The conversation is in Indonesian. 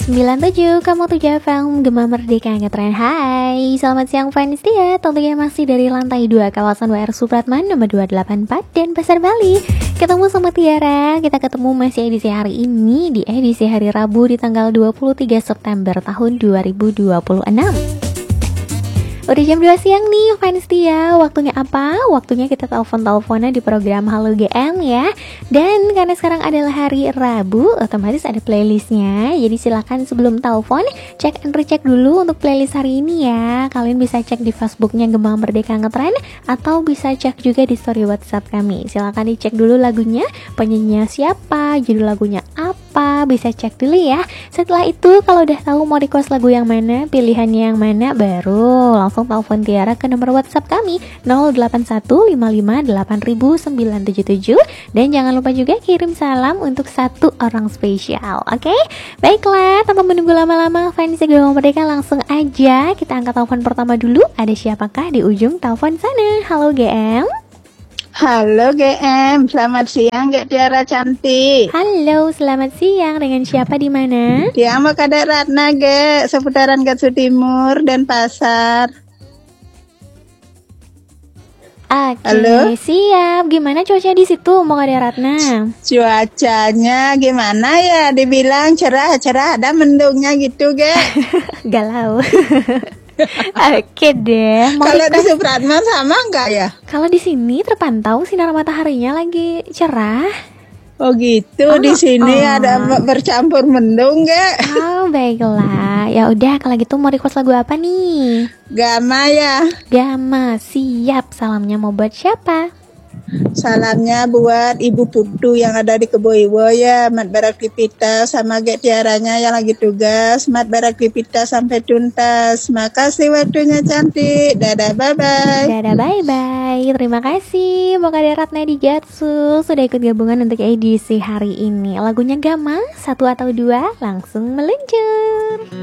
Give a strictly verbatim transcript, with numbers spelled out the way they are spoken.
sembilan tujuh Kamu tujuh F M Gema Merdeka Ngetren. Hai, selamat siang fans dia. Tentunya masih dari lantai dua kawasan W R Supratman nomor dua delapan empat dan Pasar Bali. Ketemu sama Tiara. Kita ketemu masih edisi hari ini, di edisi hari Rabu di tanggal dua puluh tiga September tahun dua ribu dua puluh enam. Udah jam dua siang nih fans dia. Waktunya apa? Waktunya kita telepon-teleponan di program Halo G M ya. Dan karena sekarang adalah hari Rabu, otomatis ada playlistnya. Jadi silakan sebelum telepon cek and recheck dulu untuk playlist hari ini ya. Kalian bisa cek di Facebooknya Gema Merdeka Ngetren, atau bisa cek juga di story WhatsApp kami. Silakan dicek dulu lagunya, penyanyinya siapa, judul lagunya apa, bisa cek dulu ya. Setelah itu kalau udah tahu mau request lagu yang mana, pilihannya yang mana, baru langsung langsung telepon Tiara ke nomor WhatsApp kami nol delapan satu lima lima delapan nol nol sembilan tujuh tujuh. Dan jangan lupa juga kirim salam untuk satu orang spesial. Oke, okay? Baiklah, tanpa menunggu lama-lama fans Gema Merdeka, langsung aja kita angkat telepon pertama dulu. Ada siapakah di ujung telepon sana? Halo G M. Halo G M, selamat siang Gak Tiara cantik. Halo, selamat siang. Dengan siapa di mana? Di Ama Kadek Ratna Ge, seputaran Gatsu Timur dan Pasar. Oke, halo. Siap. Gimana cuaca di situ, mau ada Ratna? Cuacanya gimana ya? Dibilang cerah-cerah, ada mendungnya gitu, Ge. Galau. Oke deh. Kalau di Supratman sama enggak ya? Kalau di sini terpantau sinar mataharinya lagi cerah. Oh gitu, oh, di sini oh. ada bercampur mendung, Ge. Oh, baiklah. Ya udah, kalau gitu mau request lagu apa nih? Gama ya. Gama, siap. Salamnya mau buat siapa? Salamnya buat Ibu Putu yang ada di Keboiwo ya. Mat Barakipita sama Gek Tiaranya yang lagi tugas. Mat Barakipita sampai tuntas. Makasih waktunya cantik. Dadah, bye-bye. Dadah, bye-bye. Terima kasih Mbak Kade Ratna di Gatsu sudah ikut gabungan untuk edisi hari ini. Lagunya Gama, satu atau dua, langsung meluncur.